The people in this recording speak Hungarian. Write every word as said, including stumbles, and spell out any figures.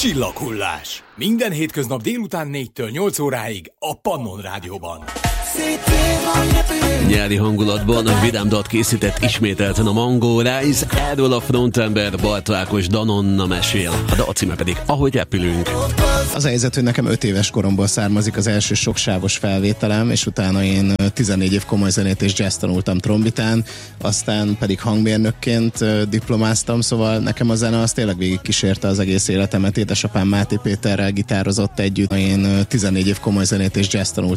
Csillaghullás. Minden hétköznap délután négytől nyolc óráig a Pannon Rádióban. Nyári hangulatban a vidám dalt készített ismételten a Mango Rise, erről a frontember Balta Ákos Danonna mesél, a dal címe pedig Ahogy repülünk. Az a helyzet, hogy nekem öt éves koromból származik az első soksávos felvételem, és utána én tizennégy év komoly zenét és jazz tanultam trombitán, aztán pedig hangmérnökként diplomáztam, szóval nekem a zene az tényleg végig kísérte az egész életemet. Édesapám Máté Péterrel gitározott együtt, én tizennégy év komoly zenét és jazz tanultam